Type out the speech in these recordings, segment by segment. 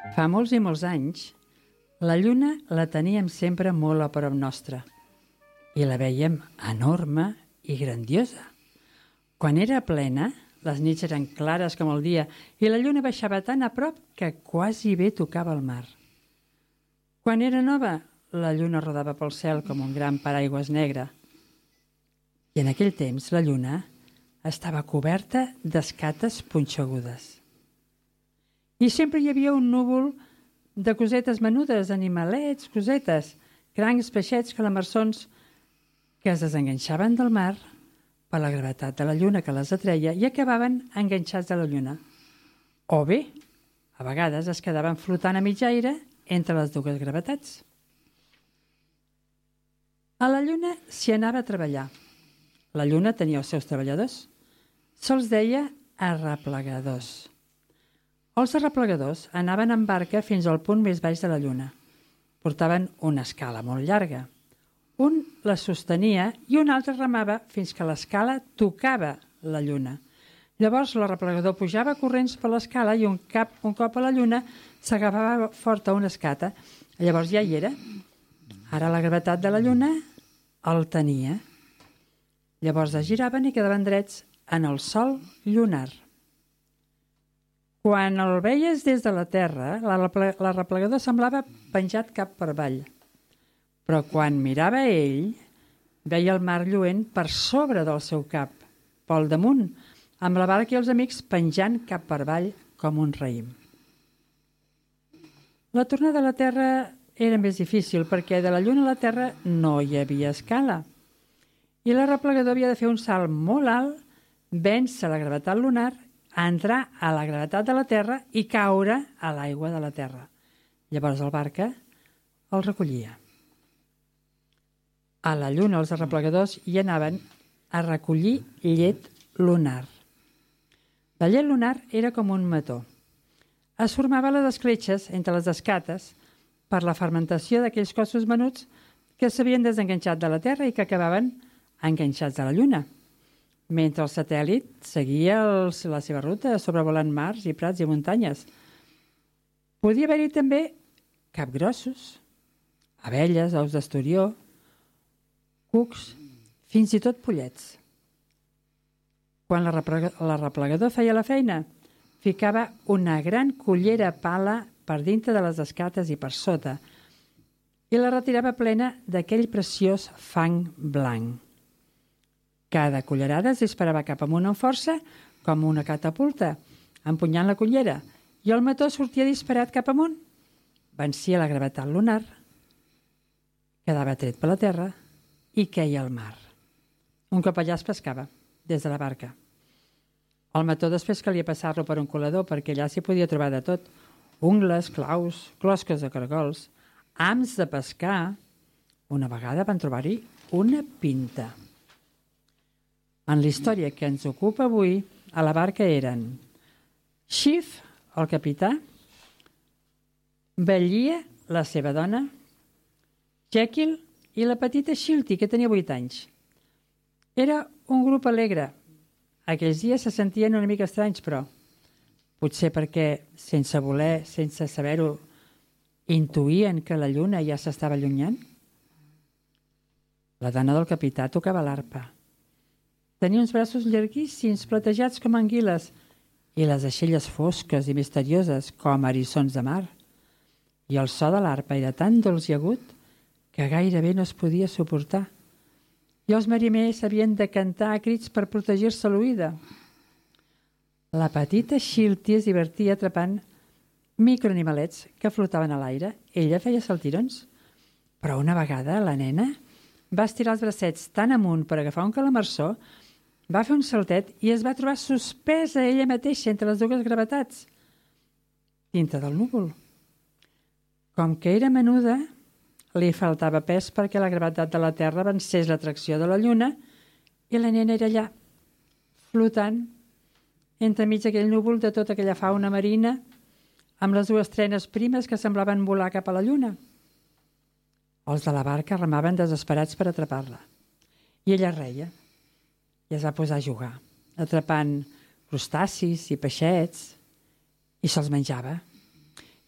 Fa molts i molts anys, la lluna la teníem sempre molt a prop nostra i la vèiem enorme i grandiosa. Quan era plena, les nits eren clares com el dia i la lluna baixava tan a prop que quasi bé tocava el mar. Quan era nova, la lluna rodava pel cel com un gran paraigües negre. I en aquell temps la lluna estava coberta d'escates punxegudes. I sempre hi havia un núvol de cosetes menudes, animalets, cosetes, crancs, peixets, calamarsons, que es desenganxaven del mar per la gravetat de la lluna que les atreia i acabaven enganxats a la lluna. O bé, a vegades es quedaven flotant a mig aire entre les dues gravetats. A la lluna s'hi anava a treballar. La lluna tenia els seus treballadors. Se'ls deia arreplegadors. Els arreplegadors anaven en barca fins al punt més baix de la lluna. Portaven una escala molt llarga. Un la sostenia i un altre remava fins que l'escala tocava la lluna. Llavors l'arreplegador pujava corrents per l'escala i un cop a la lluna s'agafava fort a una escata. Llavors ja hi era. Ara la gravetat de la lluna el tenia. Llavors es giraven i quedaven drets en el sol lunar. Quan el veies des de la Terra, l'arreplegador semblava penjat cap per avall. Però quan mirava ell, veia el mar lluent per sobre del seu cap, pel damunt, amb la barca i els amics penjant cap per avall com un raïm. La tornada a la Terra era més difícil perquè de la Lluna a la Terra no hi havia escala. I l'arreplegador havia de fer un salt molt alt, vèncer la gravetat lunar, entrar a la gravetat de la Terra i caure a l'aigua de la Terra. Llavors el barca el recollia. A la Lluna els arreplegadors hi anaven a recollir llet lunar. La llet lunar era com un mató. Es formava a les escletxes entre les escates per la fermentació d'aquells cossos menuts que s'havien desenganxat de la Terra i que acabaven enganxats a la Lluna, mentre el satèl·lit seguia la seva ruta sobrevolant mars i prats i muntanyes. Podia haver-hi també capgrossos, abelles, ous d'esturió, cucs, fins i tot pollets. Quan l'arreplegador feia la feina, ficava una gran cullera pala per dintre de les escates i per sota i la retirava plena d'aquell preciós fang blanc. Cada cullerada es disparava cap amunt amb força, com una catapulta, empunyant la cullera, i el mató sortia disparat cap amunt. Vencia la gravetat lunar, quedava tret per la terra i queia al mar. Un cop allà es pescava, des de la barca. El mató després calia passar-lo per un colador perquè allà s'hi podia trobar de tot. Ungles, claus, closques de caragols, hams de pescar. Una vegada van trobar-hi una pinta. En la història que ens ocupa avui, a la barca eren Xiff, el capità, Bellia, la seva dona, Jekyll i la petita Shilty, que tenia 8 anys. Era un grup alegre. Aquells dies se sentien una mica estranys, però potser perquè, sense voler, sense saber-ho, intuïen que la lluna ja s'estava allunyant. La dona del capità tocava l'arpa. Tenia uns braços llarguíssims, platejats com anguiles, i les aixelles fosques i misterioses com eriçons de mar. I el so de l'arpa era tan dolç i agut que gairebé no es podia suportar. I els mariners havien de cantar a crits per protegir-se l'oïda. La petita Shilty es divertia atrapant microanimalets que flotaven a l'aire. Ella feia saltirons. Però una vegada la nena va estirar els bracets tan amunt per agafar un calamarsó, va fer un saltet i es va trobar suspesa ella mateixa entre les dues gravetats, dintre del núvol. Com que era menuda, li faltava pes perquè la gravetat de la Terra vencés l'atracció de la Lluna i la nena era allà, flotant entremig d'aquell núvol de tota aquella fauna marina amb les dues trenes primes que semblaven volar cap a la Lluna. Els de la barca remaven desesperats per atrapar-la. I ella reia i es va posar a jugar, atrapant crustacis i peixets, i se'ls menjava.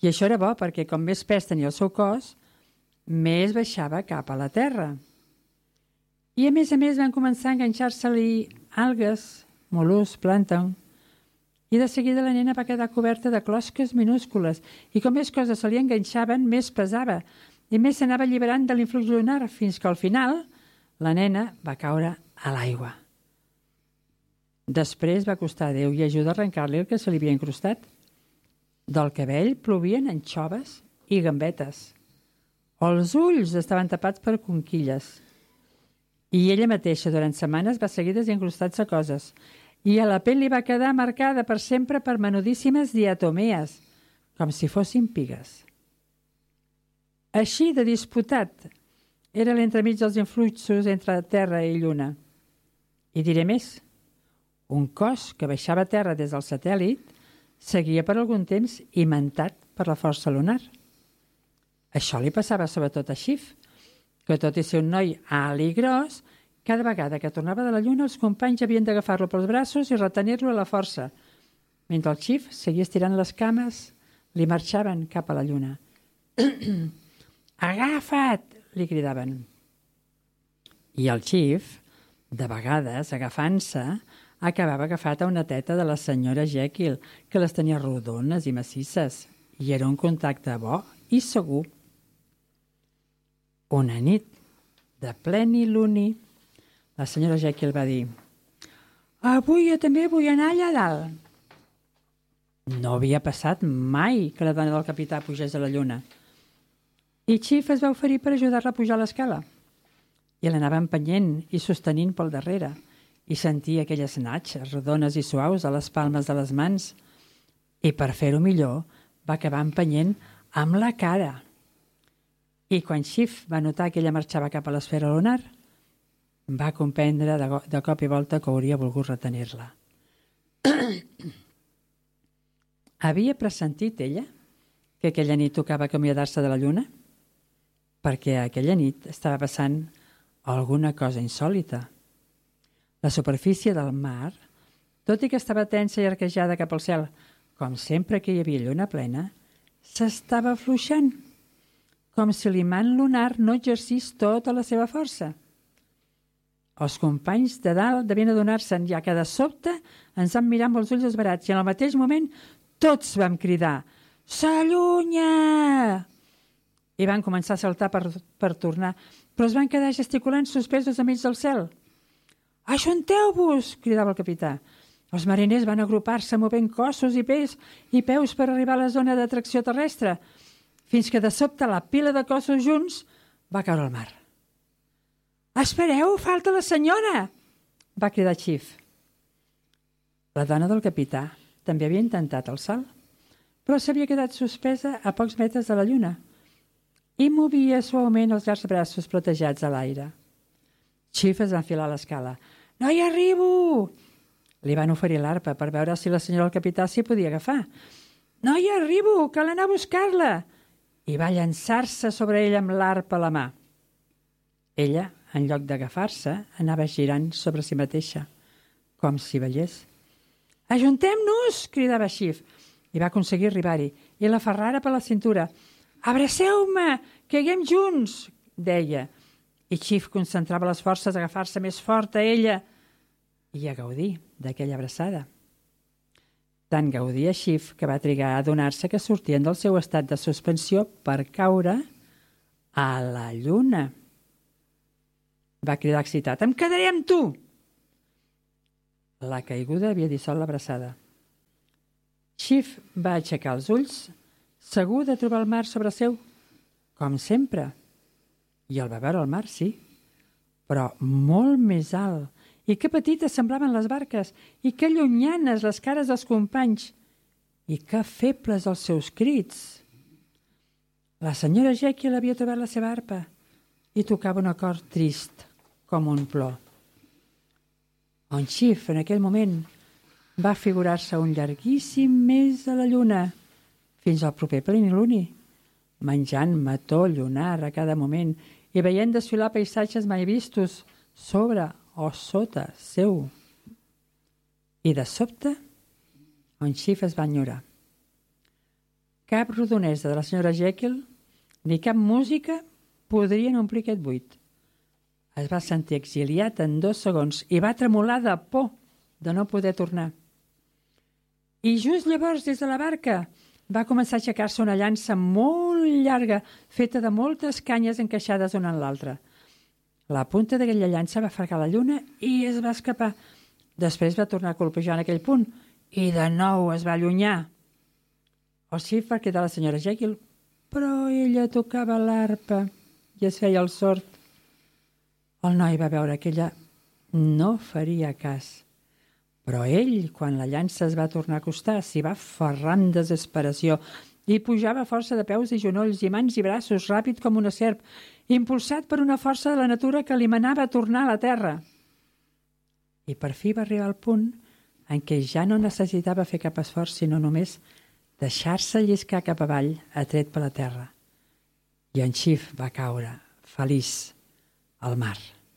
I això era bo perquè com més pes tenia el seu cos, més baixava cap a la terra. I a més van començar a enganxar-se-li algues, mol·luscs, plàncton, i de seguida la nena va quedar coberta de closques minúscules i com més coses se li enganxaven, més pesava i més s'anava alliberant de l'influx lunar fins que al final la nena va caure a l'aigua. Després va costar a Déu i ajuda a arrencar-li el que se li havia incrustat. Del cabell plovien anxoves i gambetes. Els ulls estaven tapats per conquilles. I ella mateixa, durant setmanes, va seguir desincrustant-se coses. I a la pell li va quedar marcada per sempre per menudíssimes diatomees, com si fossin pigues. Així de disputat era l'entremig dels influxos entre terra i lluna. I diré més, un cos que baixava a terra des del satèl·lit seguia per algun temps imantat per la força lunar. Això li passava sobretot a Schiff, que tot i ser un noi alt i gros, cada vegada que tornava de la lluna els companys havien d'agafar-lo pels braços i retenir-lo a la força, mentre el Schiff seguia estirant les cames, li marxaven cap a la lluna. «Agafa't!» li cridaven. I el Schiff, de vegades, agafant-se, acabava agafat a una teta de la senyora Jekyll, que les tenia rodones i massisses, i era un contacte bo i segur. Una nit de pleniluni, la senyora Jekyll va dir: «Avui jo també vull anar allà dalt». No havia passat mai que la dona del capità pugés a la lluna. I Schiff es va oferir per ajudar-la a pujar l'escala. I l'anava empenyent i sostenint pel darrere, i sentia aquelles natxes rodones i suaus a les palmes de les mans. I per fer-ho millor, va acabar empenyent amb la cara. I quan Schiff va notar que ella marxava cap a l'esfera lunar, va comprendre de cop i volta que hauria volgut retenir-la. Havia pressentit ella que aquella nit tocava acomiadar-se de la lluna? Perquè aquella nit estava passant alguna cosa insòlita. La superfície del mar, tot i que estava tensa i arquejada cap al cel, com sempre que hi havia lluna plena, s'estava afluixant, com si l'imant lunar no exercís tota la seva força. Els companys de dalt devien adonar-se'n, ja que de sobte ens vam mirar amb els ulls esverats i en el mateix moment tots vam cridar «S'allunya!» i van començar a saltar per tornar, però es van quedar gesticulant suspesos a mig del cel. «Ajunteu-vos!» cridava el capità. Els mariners van agrupar-se movent cossos i peus per arribar a la zona d'atracció terrestre, fins que de sobte la pila de cossos junts va caure al mar. «Espereu, falta la senyora!» va cridar Schiff. La dona del capità també havia intentat el salt, però s'havia quedat suspesa a pocs metres de la lluna i movia suaument els llargs braços platejats a l'aire. Schiff es va enfilar a l'escala. «No hi arribo!» Li van oferir l'arpa per veure si la senyora del capità s'hi podia agafar. «No hi arribo! Cal anar a buscar-la!» I va llançar-se sobre ella amb l'arpa a la mà. Ella, en lloc d'agafar-se, anava girant sobre si mateixa, com si veiés. «Ajuntem-nos!» cridava Schiff, i va aconseguir arribar-hi, i l'aferrara per la cintura. «Abraceu-me! Caiguem junts!» deia. I Schiff concentrava les forces a agafar-se més fort a ella i a gaudir d'aquella abraçada. Tant gaudia Schiff que va trigar a adonar-se que sortien del seu estat de suspensió per caure a la lluna. Va cridar excitat: «Em quedaré amb tu!» La caiguda havia dissolt l'abraçada. Schiff va aixecar els ulls, segur de trobar el mar sobre seu, com sempre. I el va veure al mar, sí, però molt més alt. I que petites semblaven les barques, i que llunyanes les cares dels companys, i que febles els seus crits. La senyora Jekyll havia trobat la seva arpa i tocava un acord trist, com un plor. En Schiff, en aquell moment, va figurar-se un llarguíssim mes a la lluna, fins al proper pleniluni, menjant mató lunar a cada moment i veient desfilar paisatges mai vistos sobre o sota seu. I de sobte, en Schiff es va enyorar. cap rodonesa de la senyora Jekyll ni cap música podrien omplir aquest buit. Es va sentir exiliat en 2 segons i va tremolar de por de no poder tornar. I just llavors, des de la barca, va començar a aixecar-se una llança molt llarga, feta de moltes canyes encaixades una en l'altra. La punta d'aquella llança va fregar la lluna i es va escapar. Després va tornar a colpejar en aquell punt i de nou es va allunyar. El Xief va cridar a la senyora Jekyll, però ella tocava l'arpa i es feia el sord. El noi va veure que ella no faria cas. Però ell, quan la llança es va tornar a acostar, s'hi va aferrar amb desesperació i pujava a força de peus i genolls i mans i braços, ràpid com una serp, impulsat per una força de la natura que li manava a tornar a la terra. I per fi va arribar al punt en què ja no necessitava fer cap esforç, sinó només deixar-se lliscar cap avall, atret per la terra. I en Xief va caure, feliç, al mar.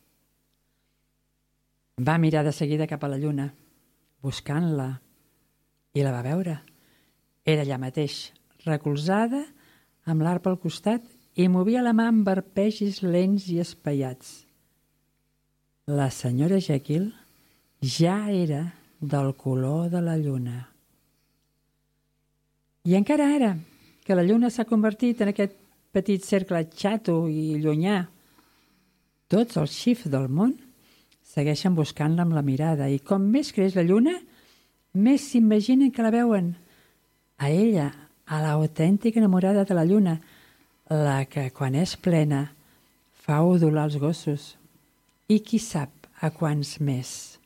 Va mirar de seguida cap a la lluna, buscant-la, i la va veure. Era allà mateix, recolzada, amb l'arpa al costat, i movia la mà amb arpegis lents i espaiats. La senyora Jekyll ja era del color de la lluna. I encara ara, que la lluna s'ha convertit en aquest petit cercle xato i llunyà, tots els Xiefs del món segueixen buscant-la amb la mirada i com més creix la lluna, més s'imaginen que la veuen. A ella, a l'autèntica enamorada de la lluna, la que, quan és plena, fa udolar els gossos. I qui sap a quants més.